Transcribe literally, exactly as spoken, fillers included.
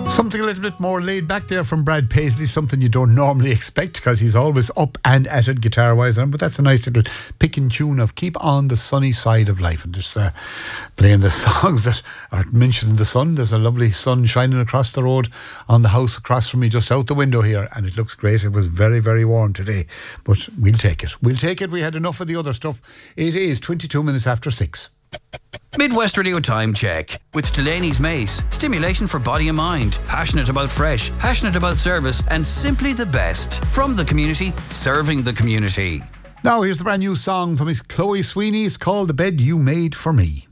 Something a little bit more laid back there from Brad Paisley, something you don't normally expect because he's always up and at it guitar-wise. But that's a nice little picking tune of Keep on the Sunny Side of Life. And just uh, playing the songs that are mentioning the sun. There's a lovely sun shining across the road on the house across from me, just out the window here. And it looks great. It was very, very warm today. But we'll take it. We'll take it. We had enough of the other stuff. It is twenty-two minutes after six. Midwest Radio Time Check with Delaney's Mace. Stimulation for body and mind. Passionate about fresh, passionate about service, and simply the best. From the community, serving the community. Now here's the brand new song from Miss Chloe Sweeney. It's called The Bed You Made For Me.